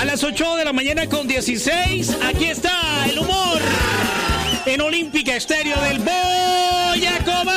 A las 8 de la mañana con 16, aquí está el humor en Olímpica Estéreo del Boyacomán.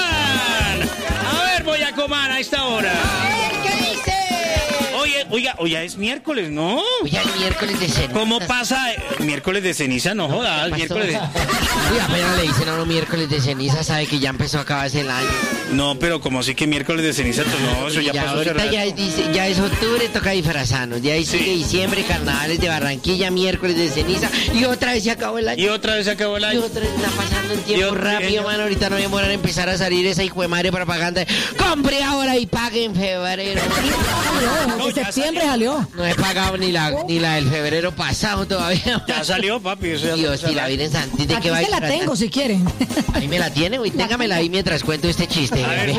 A ver, Boyacomán, a esta hora. A ver, ¿qué dice? Oiga, es miércoles, ¿no? Oye, el miércoles de ceniza. ¿Cómo pasa? Miércoles de ceniza, no jodas, miércoles de... Uy, apenas le dicen a uno miércoles de ceniza, sabe que ya empezó a acabarse el año. No, pero como así que miércoles de ceniza, no, eso ya pasó. Ahorita ya es octubre, toca disfrazarnos. De ahí sigue diciembre, carnavales de Barranquilla, miércoles de ceniza. Y otra vez se acabó el año. Y otra vez se acabó el año. Y otra vez está pasando el tiempo rápido, mano. Ahorita no voy a empezar a salir esa hijo de madre propaganda. Compre ahora y pague en febrero. No, septiembre salió. No he pagado ni la del febrero pasado todavía. Ya salió, papi. Eso ya Dios, y la Virgen Santita, ¿de qué va a Aquí se la tengo, si quieren. Ahí me la tiene, güey. Téngamela ahí mientras cuento este chiste. A ver,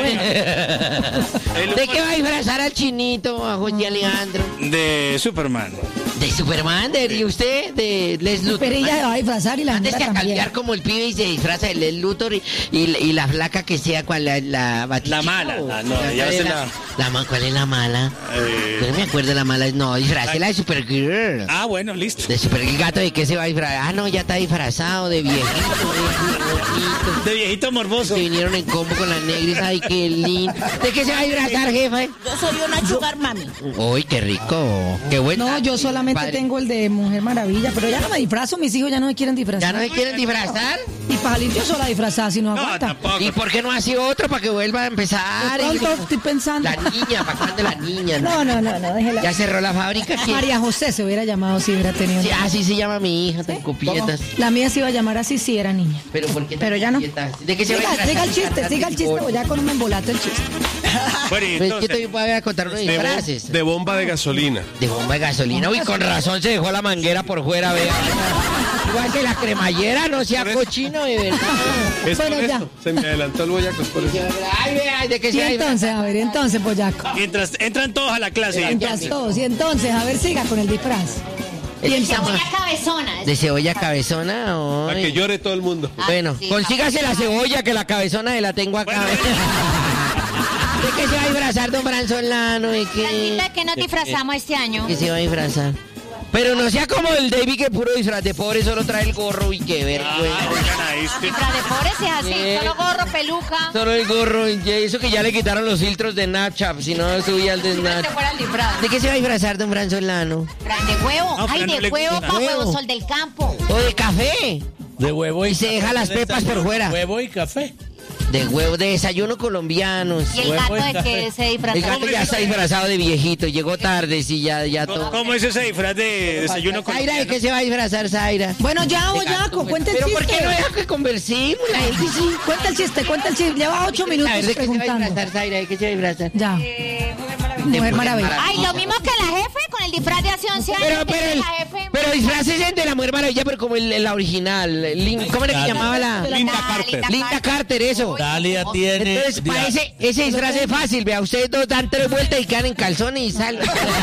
¿De qué va a disfrazar al chinito, a José Alejandro? De Superman. ¿De Superman? ¿Y usted? ¿De Les Luthor? Pero ella se va a disfrazar y la Antes señora que a también. cambiar como el pibe y se disfraza de Les Luthor y la flaca que sea, ¿cuál? La Batichica, La mala. ¿o? No, ya se la... ¿Cuál es la mala? Yo no me acuerdo de la mala. No, disfrácela de Supergirl. Ah, bueno, listo. De Supergirl, gato, ¿de qué se va a disfrazar? Ah, no, ya está disfrazado de viejito, De viejito morboso. que vinieron en combo con las negras. Ay, qué lindo. ¿De qué se va a disfrazar, jefe? Yo soy una sugar mami. Uy, qué rico. Qué bueno. No, yo solamente tengo el de Mujer Maravilla, pero ya no me disfrazo, mis hijos ya no me quieren disfrazar. ¿Ya no se quieren disfrazar? Y para salir yo sola disfrazada, si no No, aguanta. tampoco. ¿Y por qué no hace otro para que vuelva a empezar? De pronto estoy pensando. La niña, ¿para cuándo la niña? No, déjela. ¿Ya cerró la fábrica? ¿Quién? María José se hubiera llamado si hubiera tenido. Sí, así se llama mi hija, tan copietas. La mía se iba a llamar así si era niña. Pero ¿por qué tan Pero ya no. copietas? ¿De qué se va a disfrazar? Siga el chiste, o ya con un embolato el chiste. Bueno, y Pues que entonces, te voy a contar unos disfraces. De bomba de gasolina. De bomba de gasolina. Uy, con razón se dejó la manguera por fuera, vea. Igual que la cremallera, no sea cochino, de verdad. Es Bueno, por ya. eso. Se me adelantó el Boyacos por eso. Ay, vea, ¿de qué Y se va a entonces, a ver, entonces, Boyaco. mientras entran todos a la clase. Entras todos, y entonces, a ver, siga con el disfraz. Cebolla cabezona. ¿De cebolla cabezona? Para que llore todo el mundo. Bueno, sí, consígase la cebolla que la cabezona la tengo acá. Bueno. ¿De qué se va a disfrazar, don Branzolano? ¿De qué? ¿De qué nos disfrazamos este año? ¿Qué se va a disfrazar? Pero no sea como el David que puro disfraz de pobre, solo trae el gorro y qué vergüenza. Oigan, ahí sí. Disfraz de pobres es así, solo gorro, peluca. Solo el gorro, y eso que ya le quitaron los filtros de Snapchat, si no subía el de Este Snapchat. fuera el disfraz. ¿De qué se va a disfrazar, don Branzolano? De huevo. No, Ay, Fran, no de le huevo gusta. para Huevo. huevo, sol del campo. ¿O de café? De huevo Y se deja las pepas por fuera. Huevo y café. De huevo, de desayuno colombiano. Y el Huevo gato y de que se El disfrazó. gato ya está disfrazado de viejito, llegó tarde, sí, ya todo. ¿Cómo es ese disfraz de desayuno con... Zaira, ¿de qué se va a disfrazar, Zaira? Bueno, ya, De Boyaco, gato, cuenta el ¿Pero chiste. por qué no deja que conversemos? La gente sí. Cuenta el chiste. Lleva 8 minutos A ver, ¿de qué se va a preguntando. disfrazar, Zaira? ¿De qué se va a disfrazar? Ya. De Mujer Maravilla. Ay, lo mismo que la jefe con el disfraz de hace 11 años. Pero la jefe. Pero disfraces de la Mujer Maravilla, pero como la original. ¿Cómo era que llamaba la? Linda Carter. Linda Carter, eso. Dalia tiene... Entonces, para ese disfraz es fácil, vea, ustedes dos dan 3 vueltas y quedan en calzones y salen.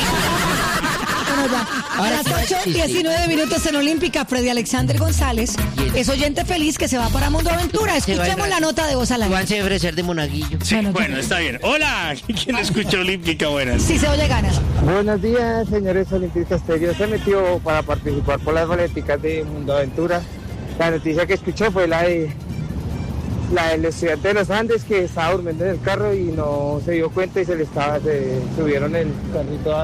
Bueno, ya. A las 8:19 minutos en Olímpica, Freddy Alexander González es oyente feliz que se va para Mundo Aventura. Se va a ir Escuchemos a- la nota de voz al aire. Iván se debe ofrecer de monaguillo. Sí, Bueno, bueno, está bien. Hola, ¿quién escucha Olímpica? Buenas. Si se oye, gana. Buenos días, señores Olimpistas. Yo se metió para participar por las boleticas de Mundo Aventura. La noticia que escuchó fue la del estudiante de los Andes que estaba durmiendo en el carro y no se dio cuenta y se subieron el carrito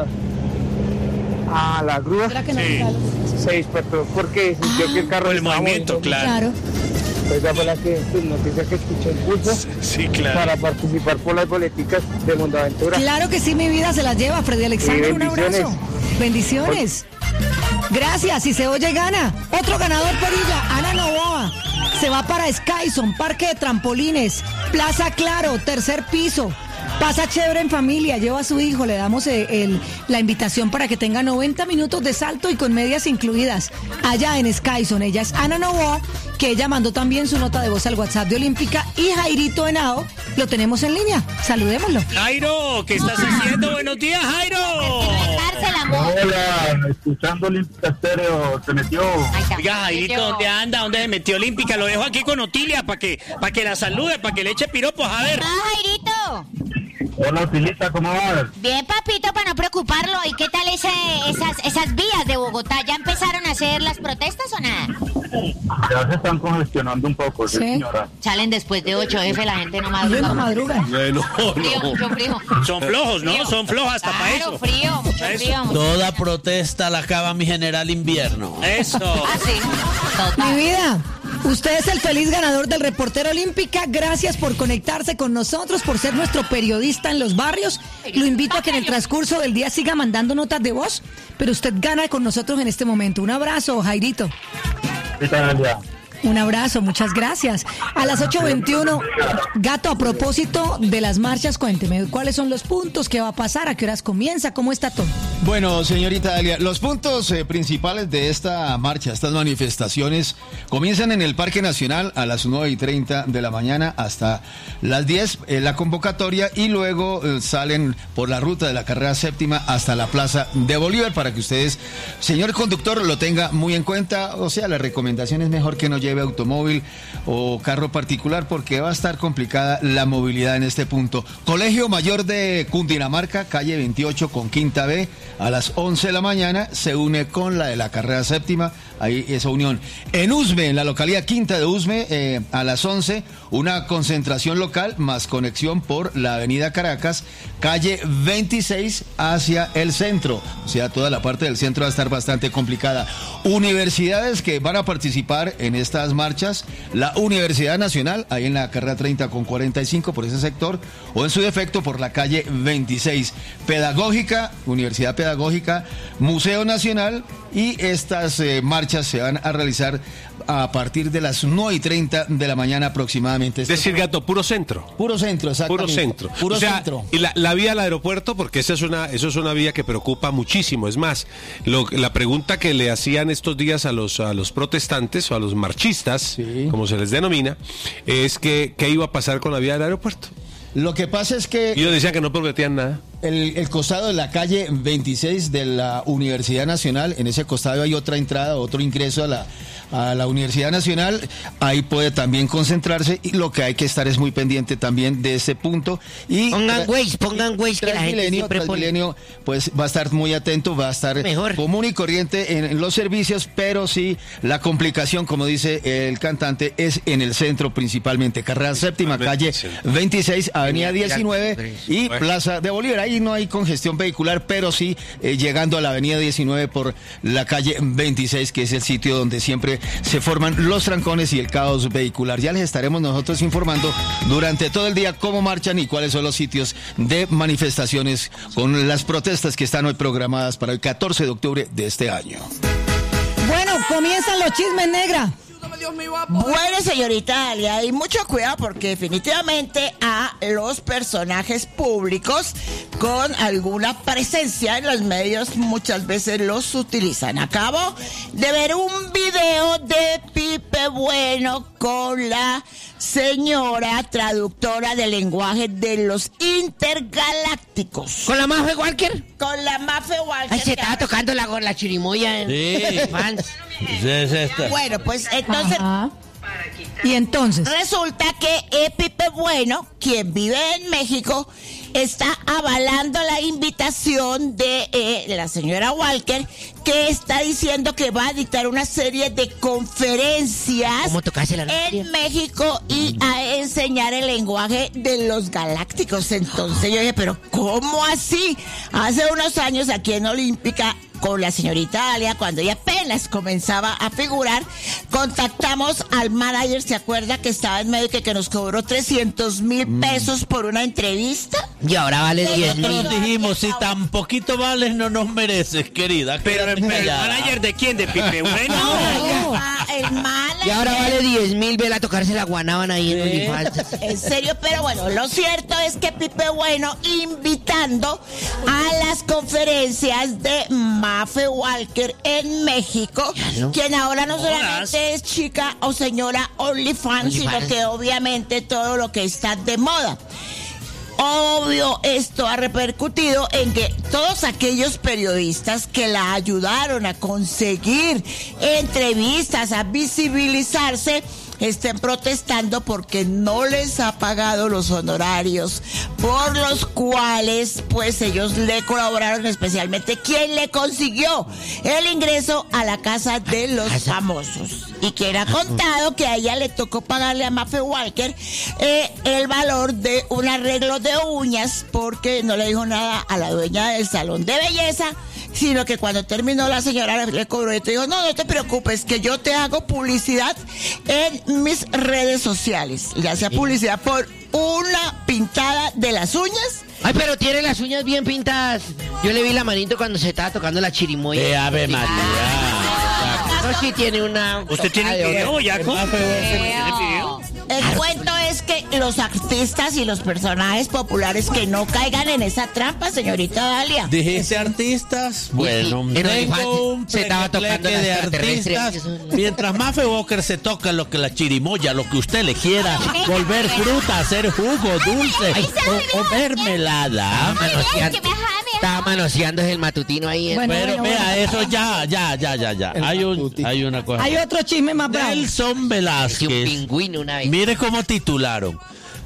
a la grúa. ¿Será que no? Sí. Se despertó porque sintió que el carro Por el estaba movimiento, moviendo. claro. Claro. Esa fue la noticia que escuchó el pulso Sí, claro. para participar por las boleticas de Mundo Aventura. Claro que sí, mi vida se las lleva, Freddy Alexander. Sí, Un abrazo. Bendiciones. Gracias, si se oye, gana. Otro ganador, Perilla, Ana Novoa. Se va para Skyson, Parque de Trampolines, Plaza Claro, 3er piso. Pasa chévere en familia, lleva a su hijo, le damos la invitación para que tenga 90 minutos de salto y con medias incluidas allá en Skyson. Ella es Ana Novoa, que ella mandó también su nota de voz al WhatsApp de Olímpica, y Jairito Henao lo tenemos en línea. Saludémoslo. Jairo, ¿qué estás haciendo? Buenos días, Jairo. Cárcel, amor. Hola, escuchando Olímpica Estéreo, se metió. Ahí está. Oiga, Jairito, ¿dónde anda? ¿Dónde se metió Olímpica? Lo dejo aquí con Otilia para que la salude, para que le eche piropos. A ver. Ah, Jairito. Hola, Filita, ¿cómo vas? Bien, papito, para no preocuparlo. ¿Y qué tal esas vías de Bogotá? ¿Ya empezaron a hacer las protestas o nada? Ya se están congestionando un poco, Sí. señora. Salen después de 8, jefe, la gente no Yo madruga. no madruga. Bueno, Frío, no. mucho frío. Son flojos, ¿no? Son flojos hasta para Claro, eso. frío, mucho Eso. frío. Toda protesta la acaba mi general invierno. Eso. Ah, sí. Mi Total. vida, usted es el feliz ganador del Reportero Olímpica. Gracias por conectarse con nosotros, por ser nuestro periodista en los barrios. Lo invito a que en el transcurso del día siga mandando notas de voz, pero usted gana con nosotros en este momento. Un abrazo, Jairito. Italia. Un abrazo, muchas gracias. A las 8:21, Gato, a propósito de las marchas, cuénteme, ¿cuáles son los puntos? ¿Qué va a pasar? ¿A qué horas comienza? ¿Cómo está todo? Bueno, señorita Dalia, los puntos principales de esta marcha, estas manifestaciones, comienzan en el Parque Nacional a las 9:30 de la mañana hasta las 10, la convocatoria, y luego salen por la ruta de la carrera séptima hasta la Plaza de Bolívar, para que ustedes, señor conductor, lo tenga muy en cuenta. O sea, la recomendación es mejor que no lleve automóvil o carro particular, porque va a estar complicada la movilidad en este punto. Colegio Mayor de Cundinamarca, calle 28 con Quinta B, a las 11 de la mañana se une con la de la carrera séptima, ahí esa unión. En Usme, en la localidad Quinta de Usme, a las 11, una concentración local más conexión por la avenida Caracas, calle 26 hacia el centro. O sea, toda la parte del centro va a estar bastante complicada. Universidades que van a participar en estas marchas: la Universidad Nacional, ahí en la carrera 30 con 45 por ese sector, o en su defecto por la calle 26. Pedagógica, Universidad Pedagógica, Museo Nacional, y estas marchas se van a realizar a partir de las 9:30 de la mañana aproximadamente. Es decir, Gato, puro centro. Puro centro, exactamente. Puro centro. Puro O sea, centro. y la vía al aeropuerto, porque eso es una vía que preocupa muchísimo. Es más, la pregunta que le hacían estos días a los protestantes o a los marchistas, Sí. como se les denomina, es que qué iba a pasar con la vía del aeropuerto. Lo que pasa es que Y ellos decían que no prometían nada. el costado de la calle 26 de la Universidad Nacional, en ese costado hay otra entrada, otro ingreso a la Universidad Nacional, ahí puede también concentrarse, y lo que hay que estar es muy pendiente también de ese punto. Y Pongan Waze, que la gente siempre pone. Transmilenio, pues va a estar muy atento, va a estar Mejor. común y corriente en los servicios, pero sí la complicación, como dice el cantante, es en el centro principalmente. Carrera séptima, calle 26, avenida 19 y Plaza de Bolívar. Ahí no hay congestión vehicular, pero sí llegando a la avenida 19 por la calle 26, que es el sitio donde siempre se forman los trancones y el caos vehicular. Ya les estaremos nosotros informando durante todo el día cómo marchan y cuáles son los sitios de manifestaciones con las protestas que están hoy programadas para el 14 de octubre de este año. Bueno, comienzan los chismes, negra. Bueno, señorita Dalia, y mucho cuidado, porque definitivamente a los personajes públicos con alguna presencia en los medios muchas veces los utilizan. Acabo de ver un video de Pipe Bueno con la señora traductora de lenguaje de los intergalácticos. ¿Con la Mafe Walker? Con la Mafe Walker. Ay, se estaba tocando la chirimoya en Sí. fans. Bueno, pues entonces... Ajá. Y entonces, resulta que Pipe Bueno, quien vive en México, está avalando la invitación de la señora Walker, que está diciendo que va a dictar una serie de conferencias ¿Cómo tocarse la noche? en México y a enseñar el lenguaje de los galácticos. Entonces yo dije, pero ¿cómo así? Hace unos años aquí en Olímpica, con la señorita Dalia, cuando ella apenas comenzaba a figurar, contactamos al manager, ¿se acuerda? Que estaba en medio, que nos cobró 300,000 pesos por una entrevista. Y ahora vale 10,000. Nosotros dijimos, si tan poquito vales, no nos mereces, querida. Pero Quédate el callada. manager de quién, de Pipe Bueno. El manager. Y ahora vale 10,000, vela a tocarse la guanábana ahí en OnlyFans. En serio, pero bueno, lo cierto es que Pipe Bueno invitando a las conferencias de Mafe Walker en México, Claro. quien ahora no solamente es chica o señora OnlyFans, sino que obviamente todo lo que está de moda. Obvio, esto ha repercutido en que todos aquellos periodistas que la ayudaron a conseguir entrevistas, a visibilizarse, estén protestando porque no les ha pagado los honorarios por los cuales pues ellos le colaboraron, especialmente quien le consiguió el ingreso a la casa de los famosos, y quien ha contado que a ella le tocó pagarle a Mafe Walker el valor de un arreglo de uñas porque no le dijo nada a la dueña del salón de belleza, sino que cuando terminó la señora le cobró y te dijo, no te preocupes, que yo te hago publicidad en mis redes sociales. Le hacía publicidad por una pintada de las uñas. Ay, pero tiene las uñas bien pintadas. Yo le vi la manito cuando se estaba tocando la chirimoya. Ave María. No, sí tiene una... ¿Usted tiene video, Boyaco? El cuento es que los artistas y los personajes populares que no caigan en esa trampa, señorita Dalia. ¿Dijiste artistas? Bueno, tengo un se estaba tocando de artistas. Mientras Mafe Walker se toca lo que la chirimoya, lo que usted le quiera, volver fruta, hacer jugo dulce o mermelada. Estaba manoseando el matutino ahí. Pero vea, eso ya. Hay una cosa. Hay otro chisme más bravo. Nelson Velázquez. Un pingüino una vez. Mire cómo titularon.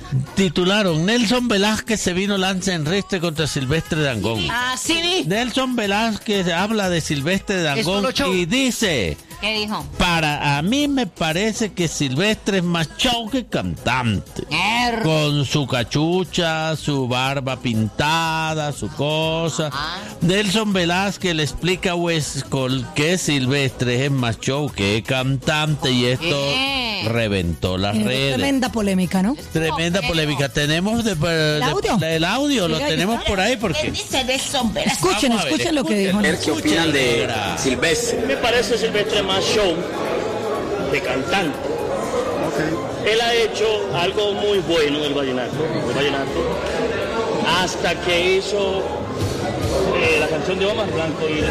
Nelson Velázquez se vino lanza en ristre contra Silvestre Dangond. Ah, sí. Nelson Velázquez habla de Silvestre Dangond y dice... ¿Qué dijo? A mí me parece que Silvestre es más show que cantante. Con su cachucha, su barba pintada, su cosa. Nelson Velázquez le explica a Westcol que Silvestre es más show que cantante y esto reventó las redes. Tremenda polémica, ¿no? Tremenda polémica. Tenemos el audio, lo tenemos por ahí porque... ¿Qué dice Nelson Velázquez? Escuchen lo que dijo. ¿Qué opinan de Silvestre? Me parece Silvestre más show de cantante. Él ha hecho algo muy bueno en el vallenato, hasta que hizo la canción de Omar Blanco y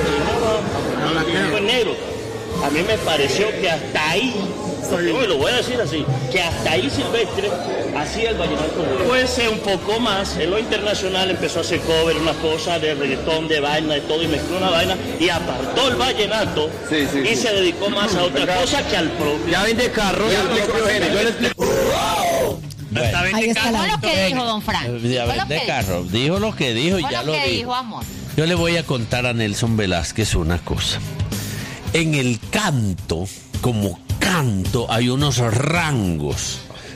Negro. A mí me pareció que hasta ahí, yo lo voy a decir así, que hasta ahí Silvestre hacía el vallenato bueno. Pues un poco más, en lo internacional empezó a hacer cover, una cosa de reggaetón, de vaina, de todo, y mezcló una vaina, y apartó el vallenato, y se dedicó más a otra cosa que al propio. Ya vende carro, ya explico yo le explico. Ahí está Fue lo que dijo don Frank. Dijo lo que dijo y ya lo dijo. Amor. Yo le voy a contar a Nelson Velázquez una cosa. En el canto, como canto, hay unos rangos,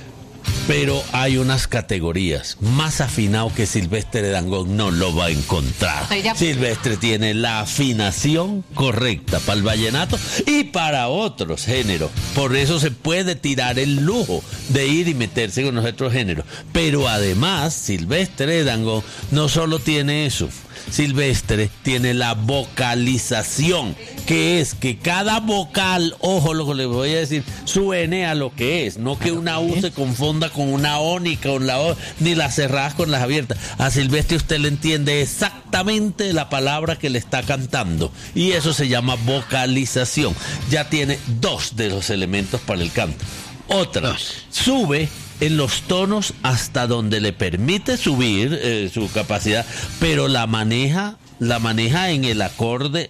pero hay unas categorías. Más afinado que Silvestre Dangond no lo va a encontrar. Silvestre tiene la afinación correcta para el vallenato y para otros géneros. Por eso se puede tirar el lujo de ir y meterse con los otros géneros. Pero además, Silvestre Dangond no solo tiene eso. Silvestre tiene la vocalización, que es que cada vocal, ojo lo que le voy a decir, suene a lo que es, no que una U se confunda con una O ni con la O, ni las cerradas con las abiertas. A Silvestre usted le entiende exactamente la palabra que le está cantando y eso se llama vocalización. Ya tiene dos de los elementos para el canto. Otra, sube en los tonos hasta donde le permite subir su capacidad, pero la maneja en el acorde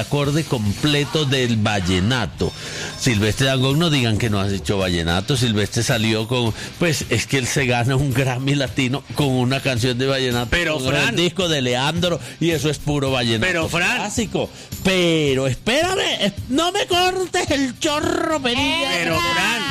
completo del vallenato. Silvestre Dangond, no digan que no has hecho vallenato. Silvestre salió con, pues es que él se gana un Grammy latino con una canción de vallenato, pero con Fran, el disco de Leandro, y eso es puro vallenato, pero Fran, clásico. Pero espérame, no me cortes el chorro, Perilla. Pero Fran,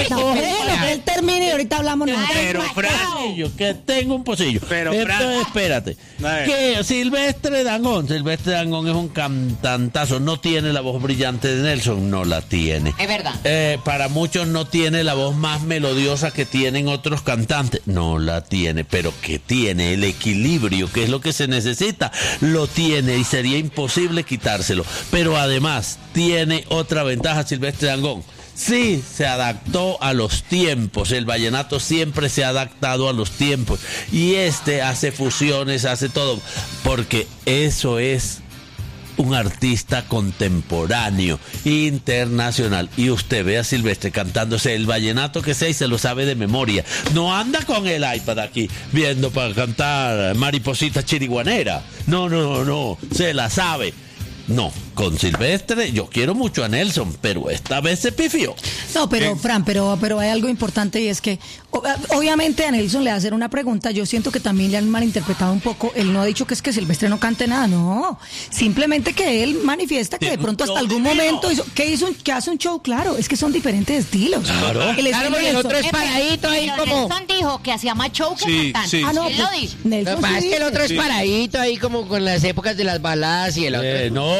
que él termine y ahorita hablamos. Pero Fran, que tengo un pocillo. Pero Fran, espérate, que Silvestre Dangond es un cantantazo. No tiene la voz brillante de Nelson, no la tiene. Es verdad. Para muchos no tiene la voz más melodiosa que tienen otros cantantes, no la tiene, pero que tiene el equilibrio, que es lo que se necesita, lo tiene y sería imposible quitárselo. Pero además tiene otra ventaja Silvestre Dangond. Sí, se adaptó a los tiempos. El vallenato siempre se ha adaptado a los tiempos. Y hace fusiones, hace todo. Porque eso es un artista contemporáneo, internacional. Y usted ve a Silvestre cantándose el vallenato que sea y se lo sabe de memoria. No anda con el iPad aquí viendo para cantar Mariposita Chiriguanera. No. Se la sabe. No, con Silvestre yo quiero mucho a Nelson, pero esta vez se pifió. No, pero Fran, pero hay algo importante y es que obviamente a Nelson le hacen una pregunta, yo siento que también le han malinterpretado un poco, él no ha dicho que es que Silvestre no cante nada, no, simplemente que él manifiesta que de pronto hasta algún momento que hace un show, claro, es que son diferentes estilos. Claro. El otro es paradito ahí Pero como... Nelson dijo que hacía más show que Sí, cantante. sí. Ah, no, Él lo pues, dijo. Lo Nelson que pasa es sí que el otro dice. es paradito ahí como con las épocas de las baladas y el otro...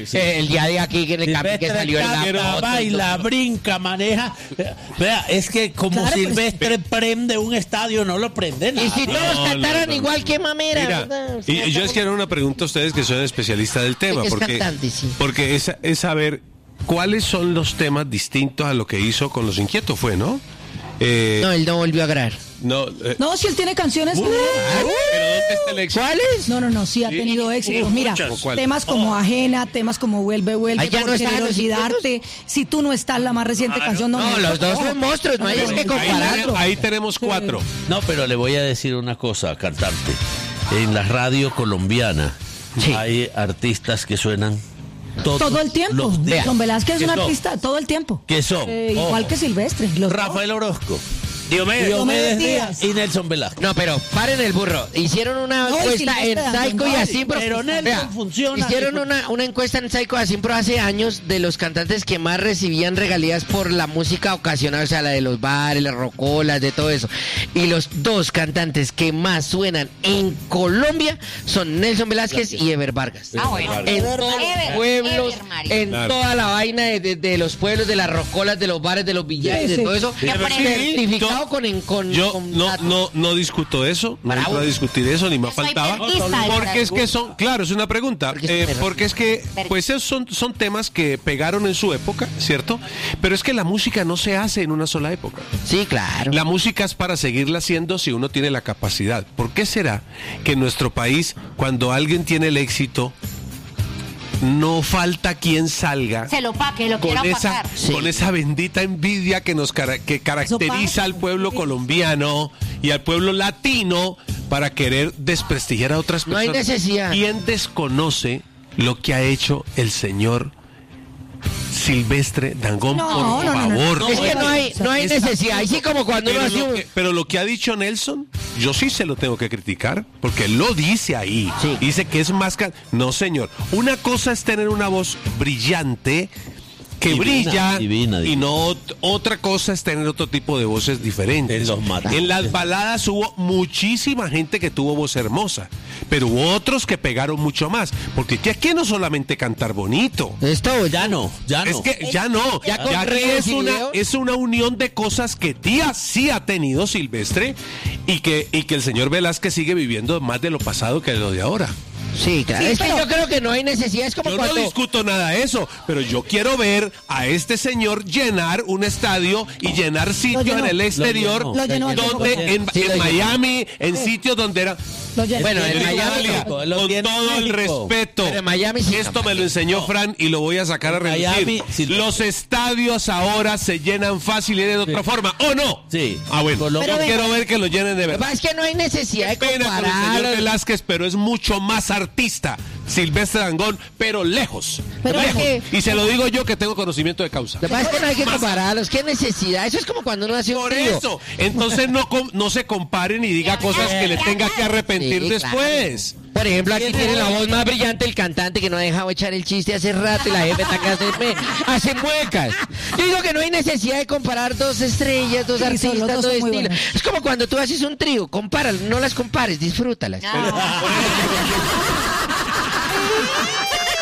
el día de aquí que salió en la foto. Baila, brinca, maneja. Vea, es que como Claro, pero Silvestre prende un estadio, no lo prende nada. Y si todos cantaran igual que Mamera, Mira, ¿verdad? y yo les quiero una pregunta a ustedes que son especialistas del tema, Es porque, cantante, sí. porque es saber cuáles son los temas distintos a lo que hizo con Los Inquietos, fue, ¿no? No, él no volvió a grabar. No, No, si él tiene canciones. pero ¿dónde está el éxito? ¿Cuáles? No, sí ha tenido éxito. Mira, muchas. ¿Cuál? temas como Ajena, temas como Vuelve, Ay, ya Por no están Querer los Olvidarte, Si Tú No Estás, la más reciente canción. No, los dos son monstruos, no hay que compararlo. Ahí tenemos 4. No, pero le voy a decir una cosa, cantante. En la radio colombiana Sí. hay artistas que suenan Todo el tiempo. los días. Don Velázquez es ¿Qué un son? artista todo el tiempo. ¿Qué son? Igual Ojo. que Silvestre. Los Rafael Orozco, Diomedes Díaz. y Nelson Velasco. No, pero paren el burro. Hicieron una No, y encuesta en Silvestre Psycho y Dangond. Asimpro. Pero Nelson funciona. Hicieron una encuesta en Psycho y Asimpro hace años de los cantantes que más recibían regalías por la música ocasional, o sea, la de los bares, las rocolas, de todo eso. Y los dos cantantes que más suenan en Colombia son Nelson Velázquez y Ever Vargas. Ah, bueno. En todos los Ever, pueblos, Ever, marica. en Claro. toda la vaina de los pueblos, de las rocolas, de los bares, de los billares, Sí, de sí. todo eso, Sí, por ejemplo, certificado con Yo con no, datos. no discuto eso, no Bravo. entro a discutir eso, ni me Yo soy faltaba. verguista, de Porque verdad. es que son, claro, es una pregunta, porque es que, pues esos son temas que pegaron en su época, ¿cierto? Pero es que la música no se hace en una sola época. Sí, claro. La música es para seguirla haciendo si uno tiene la capacidad. ¿Por qué será que en nuestro país, cuando alguien tiene el éxito, no falta quien salga Se lo paque, lo quiera con esa, pagar. con esa bendita envidia que que caracteriza al pueblo colombiano y al pueblo latino para querer desprestigiar a otras No personas? hay necesidad. ¿Quién desconoce lo que ha hecho el señor Silvestre Dangond? No, por no, no, no. favor. Es que no hay necesidad. Así como cuando uno Pero hace lo, un... pero lo que ha dicho Nelson, yo sí se lo tengo que criticar, porque él lo dice ahí. Sí. Dice que es más... No, señor. Una cosa es tener una voz brillante, que Divina, brilla, divina. y no otra cosa es tener otro tipo de voces diferentes. En los matados. En las baladas hubo muchísima gente que tuvo voz hermosa, pero hubo otros que pegaron mucho más, porque aquí no solamente cantar bonito. Esto Ya no. Es que ya no, Ya con ya que redes y video. es una unión de cosas que tía sí ha tenido Silvestre y que el señor Velázquez sigue viviendo más de lo pasado que de lo de ahora. Sí, claro. Sí, es que pero- yo creo que no hay necesidad. Es como Yo no cuando... discuto nada de eso, pero yo quiero ver a este señor llenar un estadio y llenar sitios llenó. en el exterior, Lo llenó. donde en Sí, lo llenó. Miami, en sitios donde era... Lo lleno. Bueno, en Señorita Miami Dalia, no, lo con tiene todo el México. respeto, Pero en Miami sí. esto me lo enseñó Fran y lo voy a sacar a En Miami, relucir. sí. Los estadios ahora se llenan fácil y de otra forma, ¿o no? Sí. Ah, bueno, Colombia- yo Pero quiero ver que lo llenen de Lo que verdad. pasa es que no hay necesidad de Pena con el señor comparar. Velázquez, pero es mucho más artista. Silvestre Dangond, pero lejos. Pero lejos. es Y se lo digo yo que tengo conocimiento de causa. Lo que pasa es que no hay que compararlos. ¿Qué necesidad? Eso es como cuando uno hace un Por trío. eso, entonces no se comparen y diga cosas que le tenga que arrepentir Sí, después. claro. Por ejemplo, aquí tiene la voz más brillante el cantante que no ha dejado echar el chiste hace rato y la jefe está que hace muecas. Yo digo que no hay necesidad de comparar dos estrellas, dos Sí, son- artistas, los dos dos son muy estilos. buenos. Es como cuando tú haces un trío, compáralas, no las compares, disfrútalas. No.